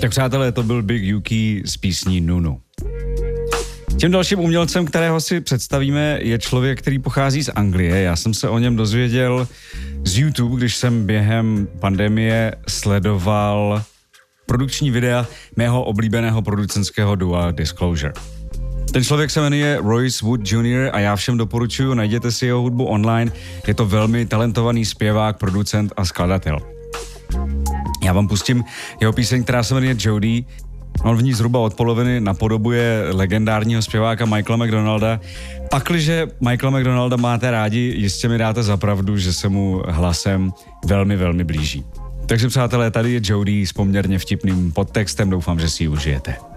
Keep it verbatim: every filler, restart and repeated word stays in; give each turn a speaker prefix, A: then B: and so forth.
A: Tak přátelé, to byl Big Yuki z písní Nunu. Tím dalším umělcem, kterého si představíme, je člověk, který pochází z Anglie. Já jsem se o něm dozvěděl z YouTube, když jsem během pandemie sledoval produkční videa mého oblíbeného producentského dua Disclosure. Ten člověk se jmenuje Royce Wood junior a já všem doporučuji, najděte si jeho hudbu online. Je to velmi talentovaný zpěvák, producent a skladatel. Já vám pustím jeho píseň, která se jmenuje Jody. On v ní zhruba od poloviny napodobuje legendárního zpěváka Michaela McDonalda. Pakliže Michaela McDonalda máte rádi, jistě mi dáte za pravdu, že se mu hlasem velmi, velmi blíží. Takže přátelé, tady je Jody s poměrně vtipným podtextem, doufám, že si ji užijete.